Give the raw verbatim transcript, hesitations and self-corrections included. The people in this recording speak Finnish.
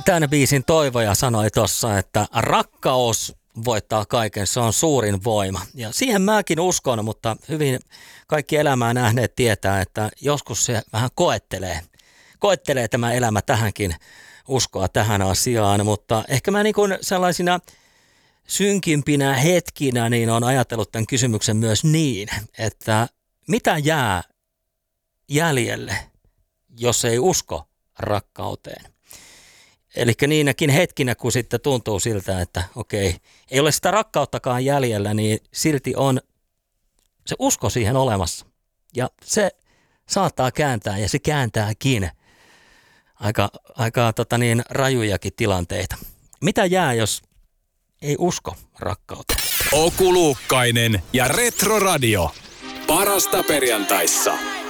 Tämän biisin toivoja sanoi tuossa, että rakkaus voittaa kaiken, se on suurin voima. Ja siihen mäkin uskon, mutta hyvin kaikki elämää nähneet tietää, että joskus se vähän koettelee. Koettelee tämä elämä tähänkin uskoa tähän asiaan, mutta ehkä mä niin kuin sellaisina synkimpinä hetkinä niin on ajatellut tämän kysymyksen myös niin, että mitä jää jäljelle, jos ei usko rakkauteen. Eli niinäkin hetkinä, kun sitten tuntuu siltä, että okei, ei ole sitä rakkauttakaan jäljellä, niin silti on se usko siihen olemassa. Ja se saattaa kääntää, ja se kääntääkin aika, aika tota niin, rajujakin tilanteita. Mitä jää, jos ei usko rakkauteen? Oku Luukkainen ja Retro Radio. Parasta perjantaissa.